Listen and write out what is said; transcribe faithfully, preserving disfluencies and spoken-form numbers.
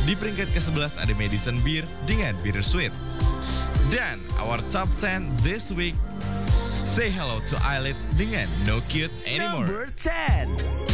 Di peringkat ke-sebelas ada Madison Beer dengan Bittersweet. Dan our top ten this week, Say Hello to Eyelid dengan No Cute Anymore. Number ten.